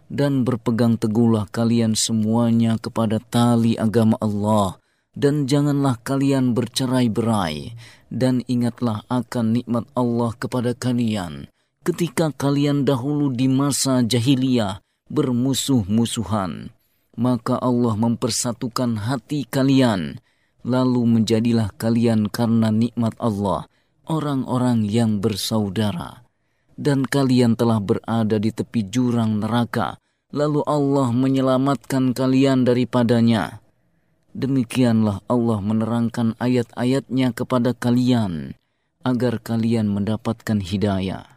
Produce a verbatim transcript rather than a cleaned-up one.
dan berpegang teguhlah kalian semuanya kepada tali agama Allah, dan janganlah kalian bercerai-berai, dan ingatlah akan nikmat Allah kepada kalian ketika kalian dahulu di masa jahiliyah bermusuh-musuhan. Maka Allah mempersatukan hati kalian, lalu menjadilah kalian karena nikmat Allah orang-orang yang bersaudara. Dan kalian telah berada di tepi jurang neraka, lalu Allah menyelamatkan kalian daripadanya. Demikianlah Allah menerangkan ayat-ayatnya kepada kalian, agar kalian mendapatkan hidayah.